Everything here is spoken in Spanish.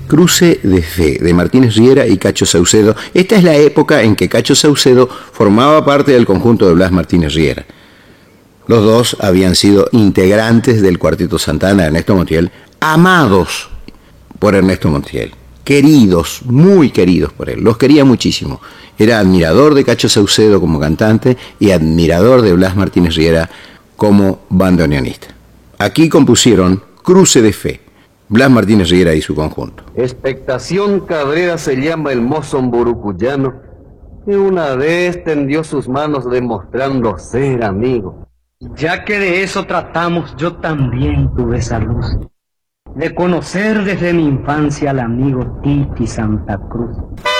Cruce de Fe, de Martínez Riera y Cacho Saucedo. Esta es la época en que Cacho Saucedo formaba parte del conjunto de Blas Martínez Riera. Los dos habían sido integrantes del Cuarteto Santana de Ernesto Montiel, amados por Ernesto Montiel, queridos, muy queridos por él, los quería muchísimo. Era admirador de Cacho Saucedo como cantante y admirador de Blas Martínez Riera como bandoneonista. Aquí compusieron Cruce de Fe, Blas Martínez Riera y su conjunto. Expectación Cabrera se llama el mozo burucuyano, que una vez tendió sus manos demostrando ser amigo. Ya que de eso tratamos, yo también tuve esa luz, de conocer desde mi infancia al amigo Titi Santa Cruz.